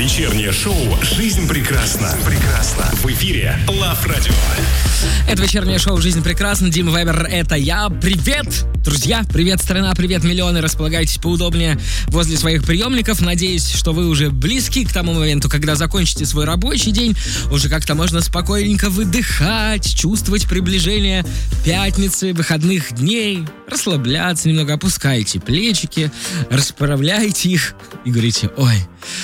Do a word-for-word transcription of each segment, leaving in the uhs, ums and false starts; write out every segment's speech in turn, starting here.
Вечернее шоу «Жизнь прекрасна». Прекрасна. В эфире Лав Радио. Это вечернее шоу «Жизнь прекрасна». Дима Вебер, это я. Привет, друзья, привет, страна, привет, миллионы. Располагайтесь поудобнее возле своих приемников. Надеюсь, что вы уже близки к тому моменту, когда закончите свой рабочий день. Уже как-то можно спокойненько выдыхать, чувствовать приближение пятницы, выходных дней, расслабляться немного, опускайте плечики, расправляйте их и говорите: ой,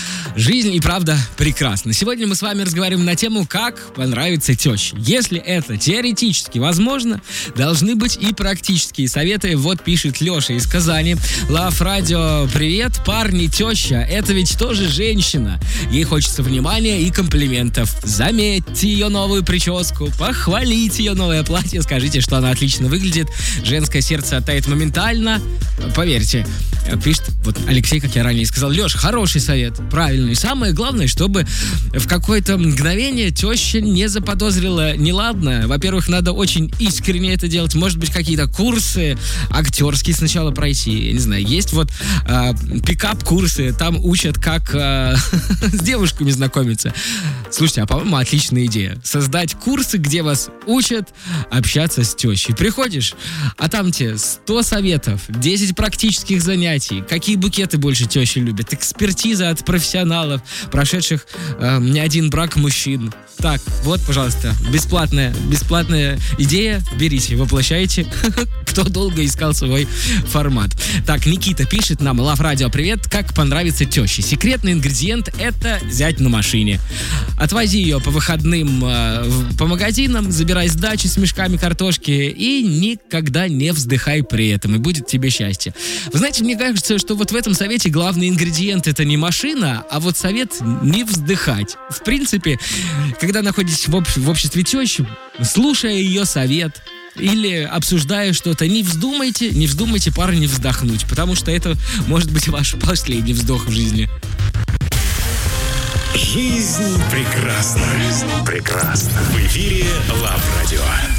жизнь и правда прекрасна. Сегодня мы с вами разговариваем на тему, как понравится теще. Если это теоретически возможно, должны быть и практические советы. Вот пишет Леша из Казани. Лав Радио, привет. Парни, теща, это ведь тоже женщина. Ей хочется внимания и комплиментов. Заметьте ее новую прическу, похвалите ее новое платье, скажите, что она отлично выглядит. Женское сердце оттает моментально. Поверьте, пишет вот Алексей, как я ранее сказал. Леш, хороший совет, правильный. И самое главное, чтобы в какое-то мгновение теща не заподозрила неладное. Во-первых, надо очень искренне это делать. Может быть, какие-то курсы актерские сначала пройти. Я не знаю, есть вот э, пикап-курсы, там учат, как э, с девушками знакомиться. Слушайте, а по-моему, отличная идея. Создать курсы, где вас учат общаться с тещей. Приходишь, а там тебе сто советов, десять практических занятий. Какие букеты больше теща любит? Экспертиза от профессионалов, прошедших э, не один брак мужчин. Так, вот, пожалуйста, бесплатная, бесплатная идея. Берите, воплощайте. Кто долго искал свой формат. Так, Никита пишет нам: Лав Радио, привет, как понравится теще? Секретный ингредиент — это зять на машине. Отвози ее по выходным э, по магазинам, забирай сдачи с мешками картошки и никогда не вздыхай при этом, и будет тебе счастье. Вы знаете, мне кажется, что вот в этом совете главный ингредиент — это не машина, а вот совет не вздыхать. В принципе, когда находитесь в, об- в обществе тещи, слушая ее совет или обсуждая что-то, не вздумайте, не вздумайте, парни, вздохнуть, потому что это может быть ваш последний вздох в жизни. Жизнь прекрасна. Жизнь прекрасна. В эфире Лав Радио.